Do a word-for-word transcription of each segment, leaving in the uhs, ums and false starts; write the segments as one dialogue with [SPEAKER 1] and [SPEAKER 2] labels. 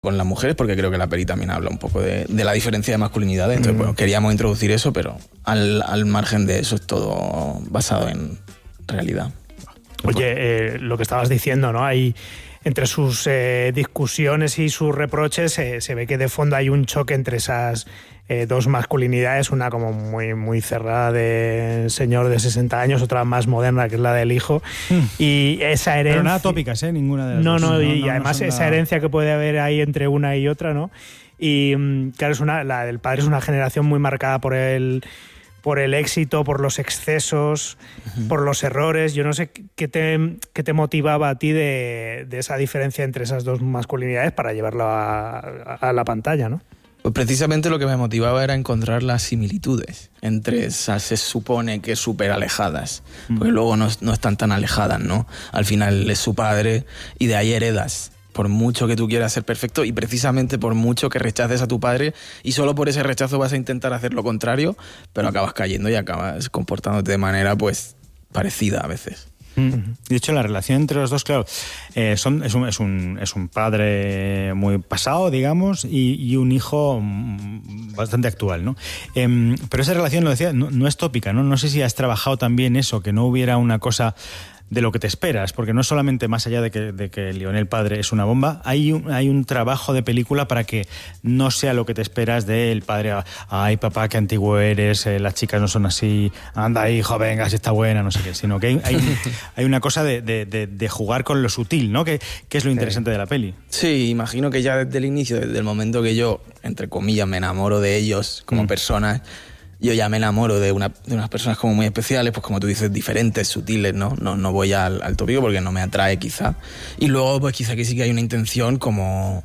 [SPEAKER 1] con las mujeres, porque creo que la peli también habla un poco de, de la diferencia de masculinidades. Entonces, bueno, queríamos introducir eso, pero al, al margen de eso es todo basado en realidad.
[SPEAKER 2] Oye, eh, lo que estabas diciendo, ¿no? Hay entre sus eh, discusiones y sus reproches eh, se ve que de fondo hay un choque entre esas eh, dos masculinidades, una como muy, muy cerrada de señor de sesenta años, otra más moderna, que es la del hijo. Mm. Y esa herencia...
[SPEAKER 3] Pero nada tópicas, ¿eh? Ninguna de las
[SPEAKER 2] no,
[SPEAKER 3] dos.
[SPEAKER 2] No, no, y
[SPEAKER 3] no,
[SPEAKER 2] además
[SPEAKER 3] no
[SPEAKER 2] esa
[SPEAKER 3] la...
[SPEAKER 2] herencia que puede haber ahí entre una y otra, ¿no? Y claro, es una, la del padre es una generación muy marcada por el... por el éxito, por los excesos, uh-huh. por los errores. Yo no sé qué te, qué te motivaba a ti de, de esa diferencia entre esas dos masculinidades para llevarlo a, a la pantalla, ¿no?
[SPEAKER 1] Pues precisamente lo que me motivaba era encontrar las similitudes entre esas, se supone que súper alejadas, uh-huh. porque luego no, no están tan alejadas, ¿no? Al final es su padre y de ahí heredas. Por mucho que tú quieras ser perfecto y precisamente por mucho que rechaces a tu padre y solo por ese rechazo vas a intentar hacer lo contrario, pero acabas cayendo y acabas comportándote de manera pues parecida a veces.
[SPEAKER 3] De hecho, la relación entre los dos, claro, eh, son, es, un, es, un, es un padre muy pasado, digamos, y, y un hijo bastante actual, ¿no? Eh, pero esa relación, lo decía, no, no es tópica, ¿no? No sé si has trabajado también eso, que no hubiera una cosa de lo que te esperas, porque no es solamente más allá de que, de que Lionel padre es una bomba, hay un, hay un trabajo de película para que no sea lo que te esperas del padre, ay papá, qué antiguo eres, eh, las chicas no son así, anda hijo, venga, si está buena, no sé qué, sino que hay, hay, hay una cosa de, de, de, de jugar con lo sutil, ¿no? Que, que es lo interesante sí. de la peli.
[SPEAKER 1] Sí, imagino que ya desde el inicio, desde el momento que yo, entre comillas, me enamoro de ellos como mm. personas, yo ya me enamoro de, una, de unas personas como muy especiales, pues como tú dices, diferentes, sutiles, ¿no? No, no voy al, al tópico porque no me atrae quizá. Y luego pues quizá que sí que hay una intención como,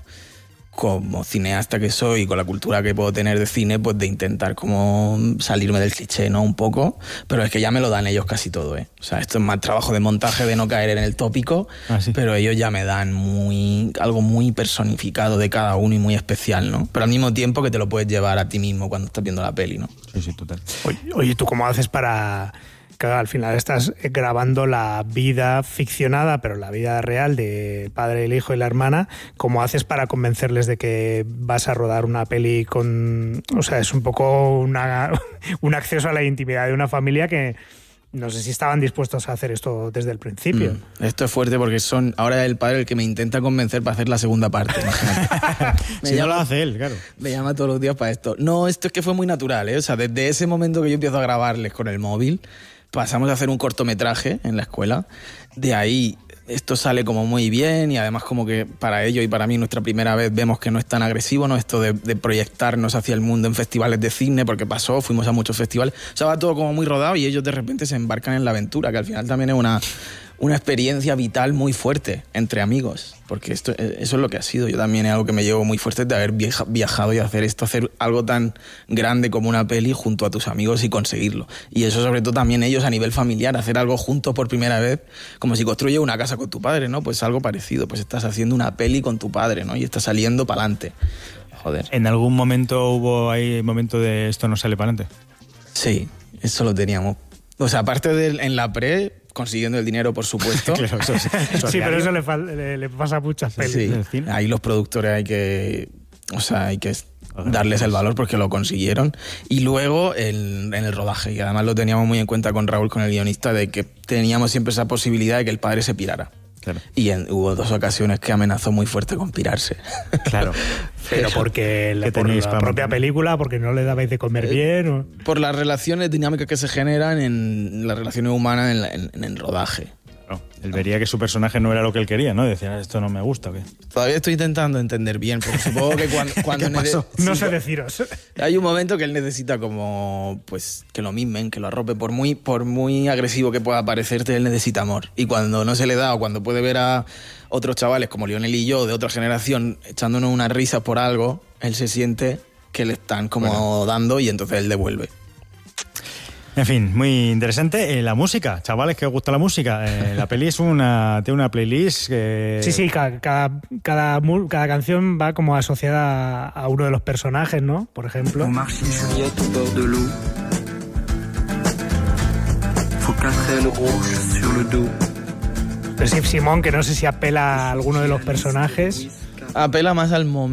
[SPEAKER 1] como cineasta que soy, con la cultura que puedo tener de cine, pues de intentar como salirme del cliché, ¿no? Un poco, pero es que ya me lo dan ellos casi todo, ¿eh? O sea, esto es más trabajo de montaje, de no caer en el tópico, ah, ¿sí? Pero ellos ya me dan muy algo muy personificado de cada uno y muy especial, ¿no? Pero al mismo tiempo que te lo puedes llevar a ti mismo cuando estás viendo la peli, ¿no?
[SPEAKER 3] Sí, sí, total.
[SPEAKER 2] Oye, oye, ¿tú cómo haces para...? Que al final estás grabando la vida ficcionada, pero la vida real de padre, el hijo y la hermana. ¿Cómo haces para convencerles de que vas a rodar una peli con... O sea, es un poco una, un acceso a la intimidad de una familia que no sé si estaban dispuestos a hacer esto desde el principio.
[SPEAKER 1] Mm, esto es fuerte porque son ahora el padre el que me intenta convencer para hacer la segunda parte.
[SPEAKER 3] me si llama, no lo hace él, claro.
[SPEAKER 1] Me llama todos los días para esto. No, esto es que fue muy natural, ¿eh? O sea, desde ese momento que yo empiezo a grabarles con el móvil, pasamos a hacer un cortometraje en la escuela. De ahí esto sale como muy bien y además como que para ellos y para mí nuestra primera vez vemos que no es tan agresivo, ¿no? Esto de, de proyectarnos hacia el mundo en festivales de cine, porque pasó, fuimos a muchos festivales. O sea, va todo como muy rodado y ellos de repente se embarcan en la aventura, que al final también es una... una experiencia vital muy fuerte entre amigos, porque esto, eso es lo que ha sido. Yo también es algo que me llevo muy fuerte de haber viaja, viajado y hacer esto, hacer algo tan grande como una peli junto a tus amigos y conseguirlo. Y eso sobre todo también ellos a nivel familiar, hacer algo juntos por primera vez, como si construyes una casa con tu padre, ¿no? Pues algo parecido, pues estás haciendo una peli con tu padre, ¿no? Y estás saliendo para adelante. Joder.
[SPEAKER 3] ¿En algún momento hubo ahí momento de esto no sale para adelante?
[SPEAKER 1] Sí, eso lo teníamos. O sea, aparte de en la pre... consiguiendo el dinero, por supuesto.
[SPEAKER 2] Claro, eso, eso, eso sí, pero eso le, le, le pasa a muchas pelis.
[SPEAKER 1] Sí, ahí los productores hay que, o sea, hay que darles el valor porque lo consiguieron. Y luego el, en el rodaje, y además lo teníamos muy en cuenta con Raúl, con el guionista, de que teníamos siempre esa posibilidad de que el padre se pirara. Claro. Y en, hubo dos ocasiones que amenazó muy fuerte con pirarse.
[SPEAKER 2] Claro. Pero porque la, por la propia película, porque no le dabais de comer eh, bien. ¿O?
[SPEAKER 1] Por las relaciones dinámicas que se generan en las relaciones humanas en, la, en, en el rodaje.
[SPEAKER 3] Claro. Él vería que su personaje no era lo que él quería, ¿no? Decía, esto no me gusta, ¿o qué?
[SPEAKER 1] Todavía estoy intentando entender bien, porque supongo que cuando... cuando
[SPEAKER 2] nece- no sé deciros.
[SPEAKER 1] Hay un momento que él necesita como, pues, que lo mimen, que lo arrope. Por muy, por muy agresivo que pueda parecerte, él necesita amor. Y cuando no se le da, o cuando puede ver a otros chavales como Lionel y yo, de otra generación, echándonos unas risas por algo, él se siente que le están como bueno. dando y entonces él devuelve.
[SPEAKER 3] En fin, muy interesante. Eh, la música, chavales, que os gusta la música. Eh, la peli es una, tiene una playlist que...
[SPEAKER 2] Sí, sí, cada, cada, cada, cada canción va como asociada a uno de los personajes, ¿no? Por ejemplo. Pero sí, Simón, que no sé si apela a alguno de los personajes.
[SPEAKER 1] Apela más al momento.